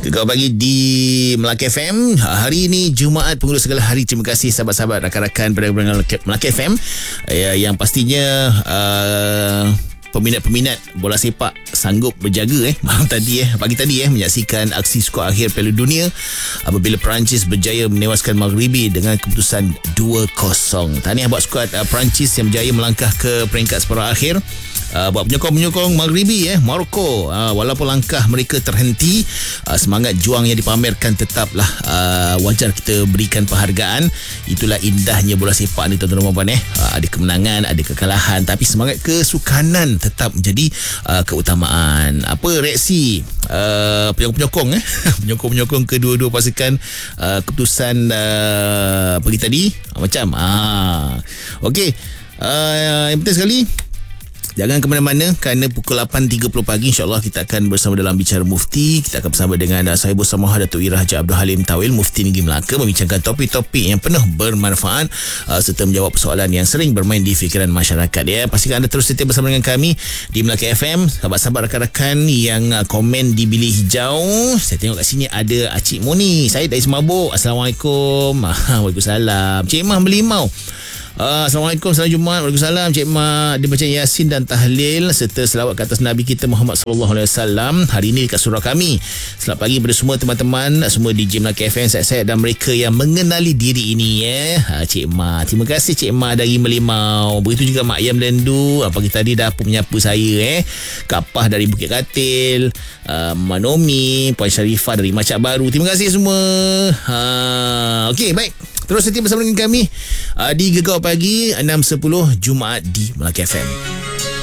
Gegar pagi di Melaka FM. Hari ini Jumaat, penghulu segala hari. Terima kasih sahabat-sahabat, rakan-rakan pendengar Melaka FM yang pastinya peminat-peminat bola sepak sanggup berjaga pagi tadi menyaksikan aksi skor akhir Piala Dunia apabila Perancis berjaya menewaskan Maghribi dengan keputusan 2-0. Tahniah buat skuad Perancis yang berjaya melangkah ke peringkat separuh akhir. Buat penyokong Maghribi Morocco, walaupun langkah mereka terhenti, semangat juang yang dipamerkan tetaplah wajar kita berikan penghargaan. Itulah indahnya bola sepak ni, tuan-tuan dan puan. Ada kemenangan, ada kekalahan, tapi semangat kesukanan tetap menjadi keutamaan. Apa reaksi penyokong penyokong kedua-dua pasukan keputusan pagi tadi? Okey, yang penting sekali, jangan ke mana-mana, kerana pukul 8.30 pagi insyaAllah kita akan bersama dalam Bicara Mufti. Kita akan bersama dengan Sahibul Samaha Datuk Ira Haji Abdul Halim Tawil, Mufti Negeri Melaka, membincangkan topik-topik yang penuh bermanfaat serta menjawab persoalan yang sering bermain di fikiran masyarakat. Pastikan anda terus setia bersama dengan kami di Melaka FM. Sahabat-sahabat, rakan-rakan yang komen di bilik hijau, saya tengok kat sini ada Cik Moni Syed dari Semabuk. Assalamualaikum. Waalaikumsalam. Cik Mah Berlimau. Assalamualaikum, selamat Jumaat. Waalaikumsalam. Cik Mak, dia baca Yasin dan tahlil serta selawat ke atas Nabi kita Muhammad sallallahu alaihi wasallam hari ini dekat surau kami. Selamat pagi kepada semua teman-teman, semua DJ Melaka FM, saya dan mereka yang mengenali diri ini Cik Mak. Terima kasih Cik Mak dari Melimau. Begitu juga Mak Yam Lendu, pagi tadi dah menyapa saya. Kak Pah dari Bukit Katil, Manomi, Puan Syarifah dari Macak Baru. Terima kasih semua. Okey, baik. Terus setia bersama dengan kami di Gegar Pagi 6.10 Jumaat di Melaka FM.